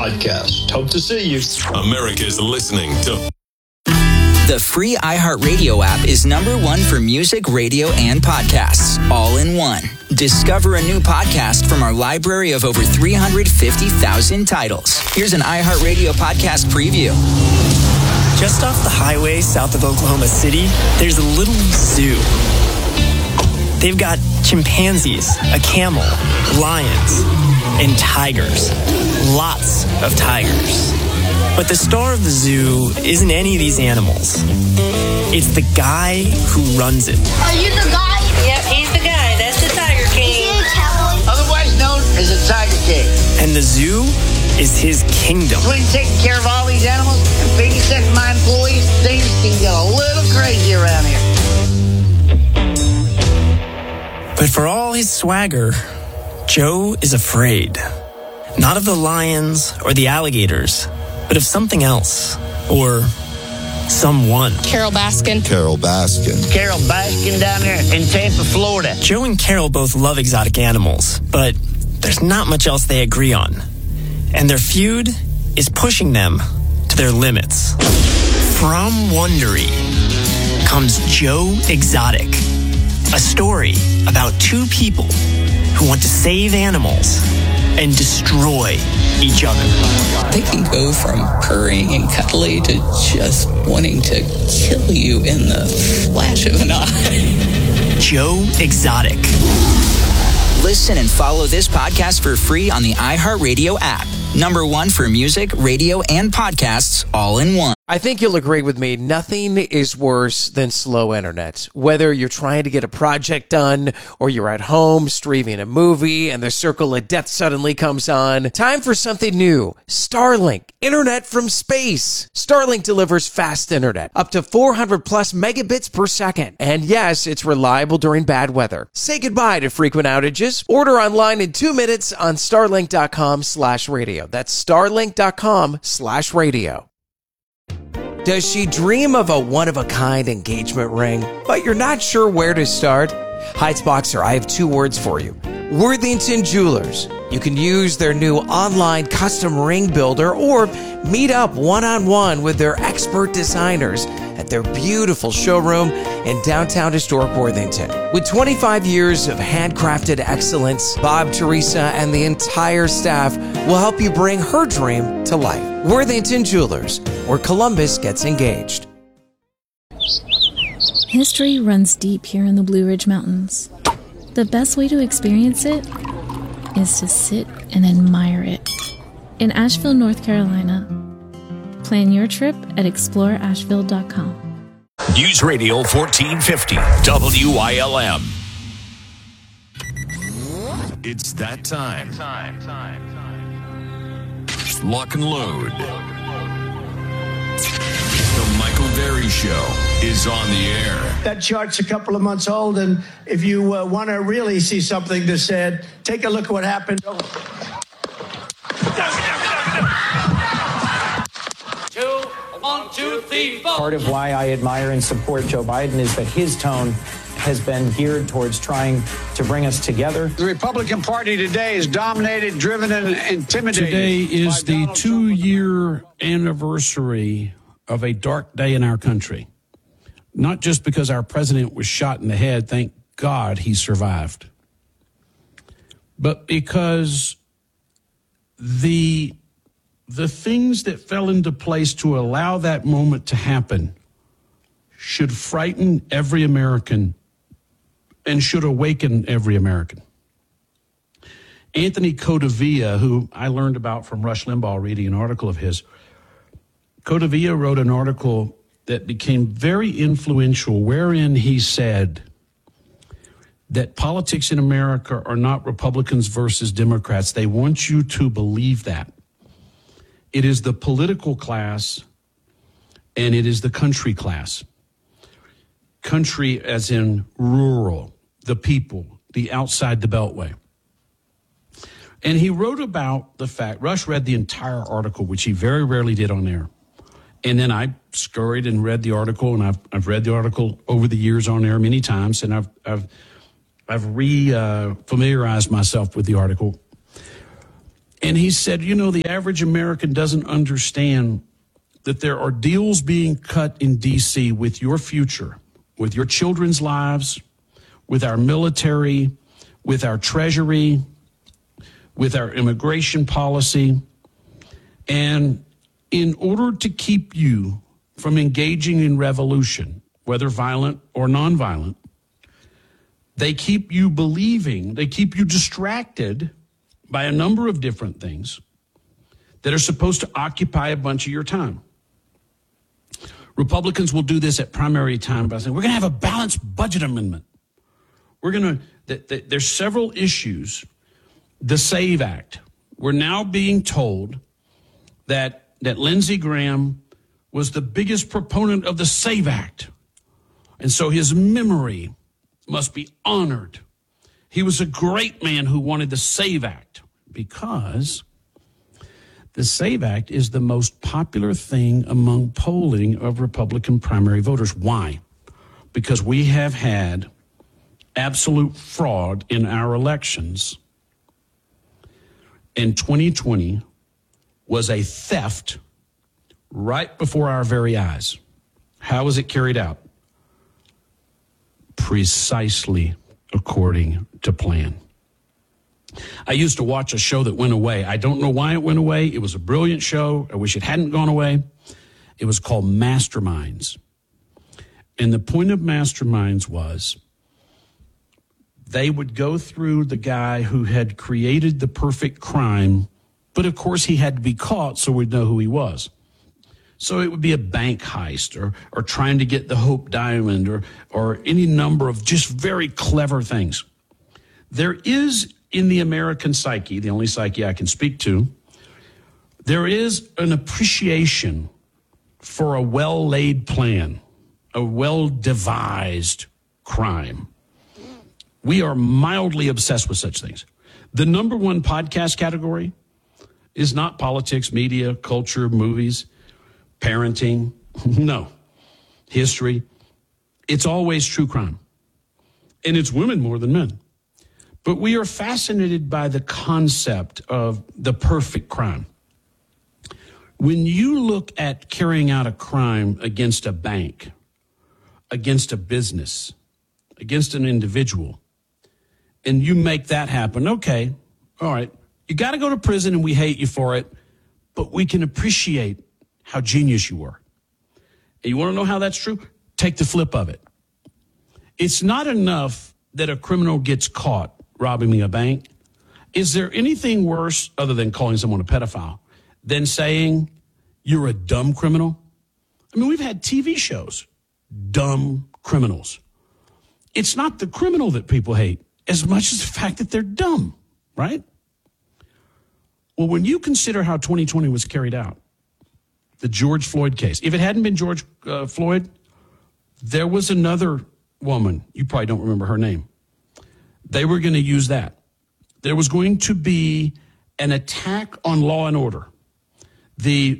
podcast. Hope to see you. America's listening to... The free iHeartRadio app is #1 for music, radio, and podcasts, all in one. Discover a new podcast from our library of over 350,000 titles. Here's an iHeartRadio podcast preview. Just off the highway south of Oklahoma City, there's a little zoo. They've got chimpanzees, a camel, lions, and tigers. Lots of tigers. But the star of the zoo isn't any of these animals. It's the guy who runs it. Are you the guy? Yep, he's the guy. That's the Tiger King. Is he a cowboy? Otherwise known as a Tiger King. And the zoo is his kingdom. Between taking care of all these animals and babysitting my employees, things can get a little crazy around here. But for all his swagger, Joe is afraid. Not of the lions or the alligators, but of something else, or someone. Carol Baskin. Carol Baskin down there in Tampa, Florida. Joe and Carol both love exotic animals, but there's not much else they agree on. And their feud is pushing them to their limits. From Wondery comes Joe Exotic, a story about two people who want to save animals and destroy each other. They can go from purring and cuddly to just wanting to kill you in the flash of an eye. Joe Exotic. Listen and follow this podcast for free on the iHeartRadio app. #1 for music, radio, and podcasts, all in one. I think you'll agree with me. Nothing is worse than slow internet. Whether you're trying to get a project done or you're at home streaming a movie and the circle of death suddenly comes on. Time for something new. Starlink. Internet from space. Starlink delivers fast internet. Up to 400 plus megabits per second. And yes, it's reliable during bad weather. Say goodbye to frequent outages. Order online in 2 minutes on starlink.com/radio. That's starlink.com/radio. Does she dream of a one-of-a-kind engagement ring, but you're not sure where to start? Heights Boxer, I have 2 words for you. Worthington Jewelers. You can use their new online custom ring builder or meet up one-on-one with their expert designers at their beautiful showroom in downtown historic Worthington. With 25 years of handcrafted excellence, Bob, Teresa, and the entire staff will help you bring her dream to life. Worthington Jewelers, where Columbus gets engaged. History runs deep here in the Blue Ridge Mountains. The best way to experience it is to sit and admire it. In Asheville, North Carolina. Plan your trip at exploreasheville.com. News Radio 1450, WILM. It's that time. Lock and load. The Michael Berry Show is on the air. That chart's a couple of months old, and if you want to really see something that's said, take a look at what happened. 2, 1, 2, 3, 4. Part of why I admire and support Joe Biden is that his tone has been geared towards trying to bring us together. The Republican Party today is dominated, driven, and intimidated. Today is the 2-year anniversary of a dark day in our country. Not just because our president was shot in the head, thank God he survived, but because the things that fell into place to allow that moment to happen should frighten every American and should awaken every American. Anthony Codevilla, who I learned about from Rush Limbaugh reading an article of his, Codevilla wrote an article that became very influential, wherein he said that politics in America are not Republicans versus Democrats. They want you to believe that. It is the political class and it is the country class. Country as in rural, the people, the outside the Beltway. And he wrote about the fact, Rush read the entire article, which he very rarely did on air. And then I scurried and read the article, and I've read the article over the years on air many times, and I've familiarized myself with the article. And he said, the average American doesn't understand that there are deals being cut in D.C. with your future, with your children's lives, with our military, with our treasury, with our immigration policy. And in order to keep you from engaging in revolution, whether violent or nonviolent, they keep you believing, they keep you distracted by a number of different things that are supposed to occupy a bunch of your time. Republicans will do this at primary time by saying, we're going to have a balanced budget amendment. There's several issues. The SAVE Act. We're now being told that Lindsey Graham was the biggest proponent of the SAVE Act. And so his memory must be honored. He was a great man who wanted the SAVE Act because the SAVE Act is the most popular thing among polling of Republican primary voters. Why? Because we have had absolute fraud in our elections. And 2020 was a theft right before our very eyes. How was it carried out? Precisely according to plan. I used to watch a show that went away. I don't know why it went away. It was a brilliant show. I wish it hadn't gone away. It was called Masterminds. And the point of Masterminds was they would go through the guy who had created the perfect crime, but of course he had to be caught so we'd know who he was. So it would be a bank heist or trying to get the Hope Diamond or any number of just very clever things. There is in the American psyche, the only psyche I can speak to, there is an appreciation for a well-laid plan, a well-devised crime. We are mildly obsessed with such things. The number one podcast category is not politics, media, culture, movies, parenting. No. History. It's always true crime. And it's women more than men. But we are fascinated by the concept of the perfect crime. When you look at carrying out a crime against a bank, against a business, against an individual, and you make that happen, okay, all right, you got to go to prison and we hate you for it, but we can appreciate how genius you were. And you want to know how that's true? Take the flip of it. It's not enough that a criminal gets caught robbing a bank. Is there anything worse, other than calling someone a pedophile, than saying you're a dumb criminal? I mean, we've had TV shows, dumb criminals. It's not the criminal that people hate as much as the fact that they're dumb, right? Well, when you consider how 2020 was carried out, the George Floyd case, if it hadn't been George Floyd, there was another woman, you probably don't remember her name. They were going to use that. There was going to be an attack on law and order. The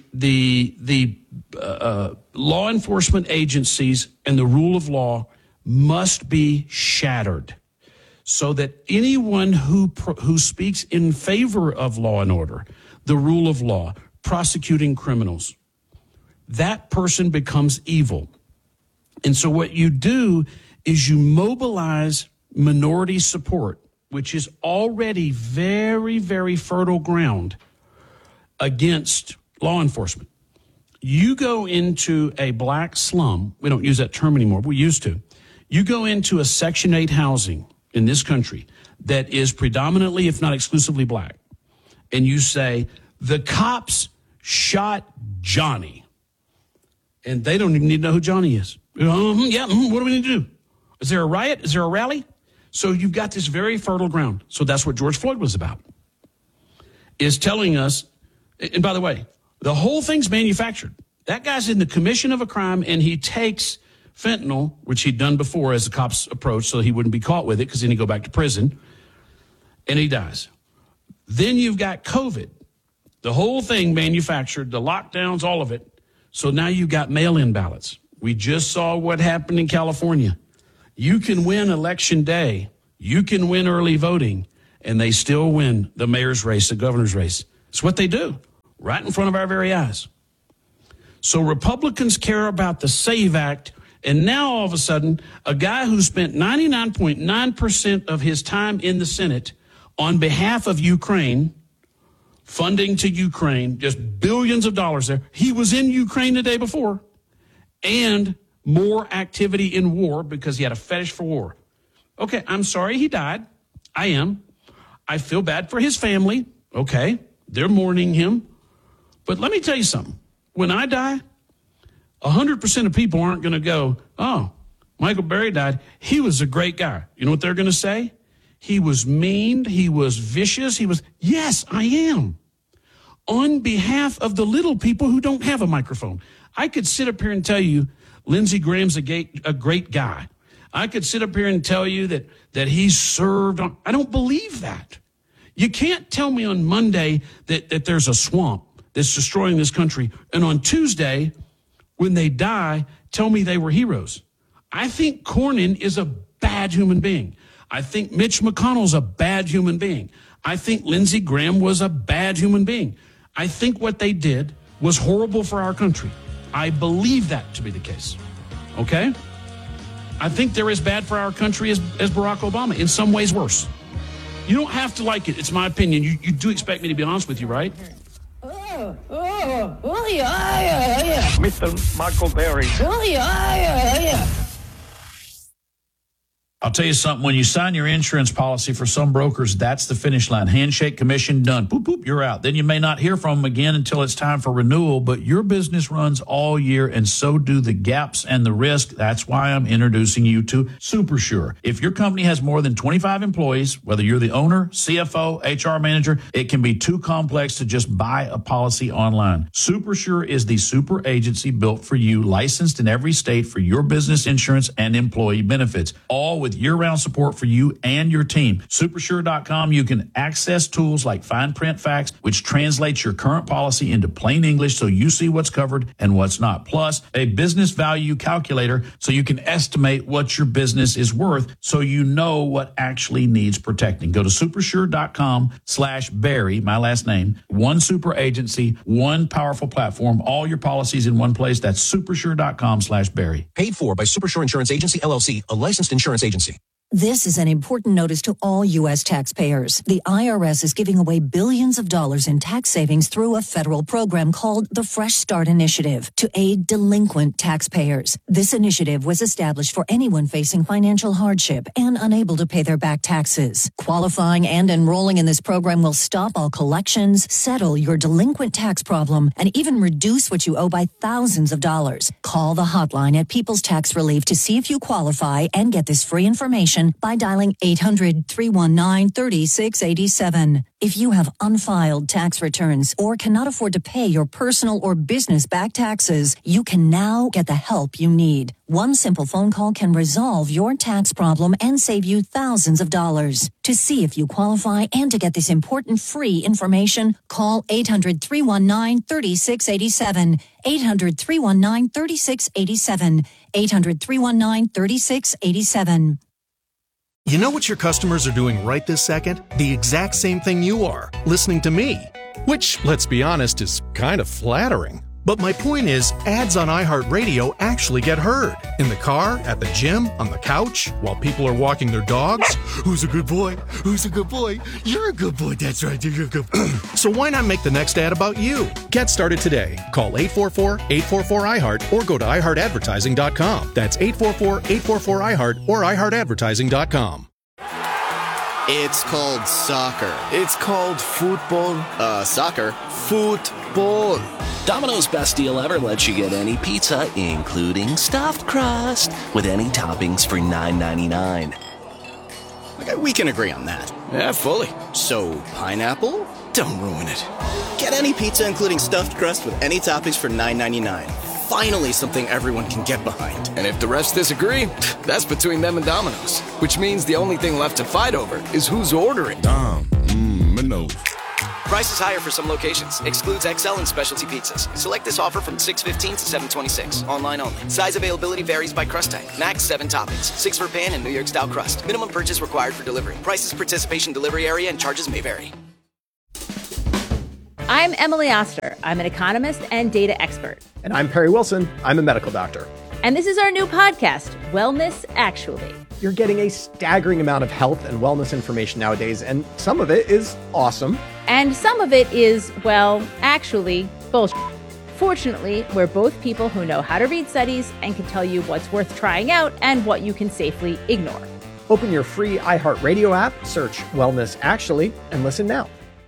law enforcement agencies and the rule of law must be shattered so that anyone who speaks in favor of law and order, the rule of law, prosecuting criminals, that person becomes evil. And so what you do is you mobilize minority support, which is already very, very fertile ground against law enforcement. You go into a black slum, we don't use that term anymore, we used to. You go into a Section 8 housing in this country that is predominantly, if not exclusively black, and you say, the cops shot Johnny, and they don't even need to know who Johnny is. What do we need to do? Is there a riot? Is there a rally? So you've got this very fertile ground. So that's what George Floyd was about, is telling us, and by the way, the whole thing's manufactured. That guy's in the commission of a crime, and he takes fentanyl, which he'd done before as the cops approached, so he wouldn't be caught with it because then he'd go back to prison, and he dies. Then you've got COVID. The whole thing manufactured, the lockdowns, all of it. So now you've got mail-in ballots. We just saw what happened in California. You can win election day. You can win early voting. and they still win the mayor's race, the governor's race. It's what they do, right in front of our very eyes. So Republicans care about the SAVE Act, and now all of a sudden, a guy who spent 99.9% of his time in the Senate on behalf of Ukraine, funding to Ukraine, just billions of dollars there. He was in Ukraine the day before, and more activity in war because he had a fetish for war. Okay, I'm sorry he died. I am. I feel bad for his family. Okay, they're mourning him. But let me tell you something. When I die, 100% of people aren't going to go, oh, Michael Berry died. He was a great guy. You know what they're going to say? He was mean. He was vicious. Yes, I am. On behalf of the little people who don't have a microphone. I could sit up here and tell you Lindsey Graham's a great guy. I could sit up here and tell you that he served on. I don't believe that. You can't tell me on Monday that there's a swamp that's destroying this country, and on Tuesday, when they die, tell me they were heroes. I think Cornyn is a bad human being. I think Mitch McConnell's a bad human being. I think Lindsey Graham was a bad human being. I think what they did was horrible for our country. I believe that to be the case. Okay? I think they're as bad for our country as Barack Obama, in some ways worse. You don't have to like it. It's my opinion. You do expect me to be honest with you, right? Mr. Michael Berry. I'll tell you something. When you sign your insurance policy, for some brokers, that's the finish line. Handshake, commission, done. Boop, boop, you're out. Then you may not hear from them again until it's time for renewal, but your business runs all year, and so do the gaps and the risk. That's why I'm introducing you to SuperSure. If your company has more than 25 employees, whether you're the owner, CFO, HR manager, it can be too complex to just buy a policy online. SuperSure is the super agency built for you, licensed in every state for your business insurance and employee benefits, all with year-round support for you and your team. Supersure.com, you can access tools like fine print facts, which translates your current policy into plain English so you see what's covered and what's not. Plus, a business value calculator so you can estimate what your business is worth so you know what actually needs protecting. Go to supersure.com/Barry, my last name. One super agency, one powerful platform, all your policies in one place. That's supersure.com/Barry. Paid for by Supersure Insurance Agency, LLC, a licensed insurance agency. This is an important notice to all U.S. taxpayers. The IRS is giving away billions of dollars in tax savings through a federal program called the Fresh Start Initiative to aid delinquent taxpayers. This initiative was established for anyone facing financial hardship and unable to pay their back taxes. Qualifying and enrolling in this program will stop all collections, settle your delinquent tax problem, and even reduce what you owe by thousands of dollars. Call the hotline at People's Tax Relief to see if you qualify and get this free information by dialing 800-319-3687. If you have unfiled tax returns or cannot afford to pay your personal or business back taxes, you can now get the help you need. One simple phone call can resolve your tax problem and save you thousands of dollars. To see if you qualify and to get this important free information, call 800-319-3687. 800-319-3687. 800-319-3687. You know what your customers are doing right this second? The exact same thing you are, listening to me. Which, let's be honest, is kind of flattering. But my point is, ads on iHeartRadio actually get heard. In the car, at the gym, on the couch, while people are walking their dogs. Who's a good boy? Who's a good boy? You're a good boy, that's right, you're a good boy. So why not make the next ad about you? Get started today. Call 844-844-iHeart or go to iHeartAdvertising.com. That's 844-844-iHeart or iHeartAdvertising.com. It's called soccer. It's called football. Soccer. Football. Domino's best deal ever lets you get any pizza, including stuffed crust, with any toppings for $9.99. Okay, we can agree on that. Yeah, fully. So, pineapple? Don't ruin it. Get any pizza, including stuffed crust, with any toppings for $9.99. Finally, something everyone can get behind. And if the refs disagree, that's between them and Domino's. Which means the only thing left to fight over is who's ordering. Domino's. Price is higher for some locations. Excludes XL and specialty pizzas. Select this offer from 6/15 to 7/26. Online only. Size availability varies by crust type. Max 7 toppings. 6 for pan and New York style crust. Minimum purchase required for delivery. Prices, participation, delivery area, and charges may vary. I'm Emily Oster. I'm an economist and data expert. And I'm Perry Wilson. I'm a medical doctor. And this is our new podcast, Wellness Actually. You're getting a staggering amount of health and wellness information nowadays, and some of it is awesome. And some of it is, well, actually, bullshit. Fortunately, we're both people who know how to read studies and can tell you what's worth trying out and what you can safely ignore. Open your free iHeartRadio app, search Wellness Actually, and listen now.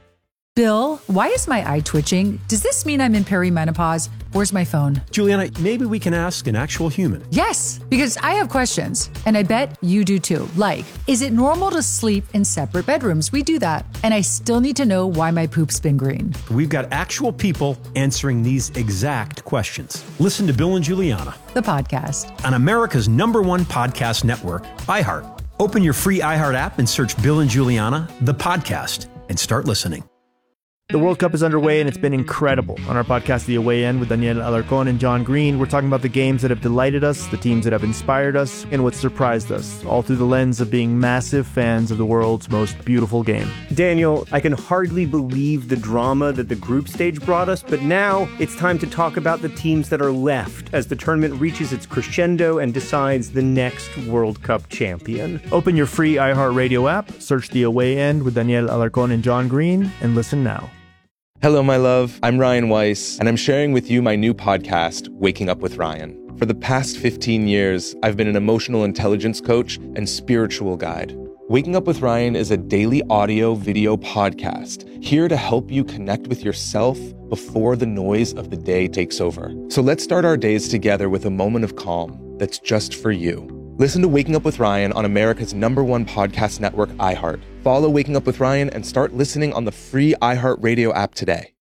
Bill, why is my eye twitching? Does this mean I'm in perimenopause? Where's my phone? Juliana, maybe we can ask an actual human. Yes, because I have questions, and I bet you do too. Like, is it normal to sleep in separate bedrooms? We do that. And I still need to know why my poop's been green. We've got actual people answering these exact questions. Listen to Bill and Juliana, the podcast, on America's #1 podcast network, iHeart. Open your free iHeart app and search Bill and Juliana, the podcast, and start listening. The World Cup is underway, and it's been incredible. On our podcast, The Away End, with Daniel Alarcón and John Green, we're talking about the games that have delighted us, the teams that have inspired us, and what surprised us, all through the lens of being massive fans of the world's most beautiful game. Daniel, I can hardly believe the drama that the group stage brought us, but now it's time to talk about the teams that are left as the tournament reaches its crescendo and decides the next World Cup champion. Open your free iHeartRadio app, search The Away End with Daniel Alarcón and John Green, and listen now. Hello, my love. I'm Ryan Weiss, and I'm sharing with you my new podcast, Waking Up with Ryan. For the past 15 years, I've been an emotional intelligence coach and spiritual guide. Waking Up with Ryan is a daily audio-video podcast here to help you connect with yourself before the noise of the day takes over. So let's start our days together with a moment of calm that's just for you. Listen to Waking Up with Ryan on America's #1 podcast network, iHeart. Follow Waking Up with Ryan and start listening on the free iHeartRadio app today.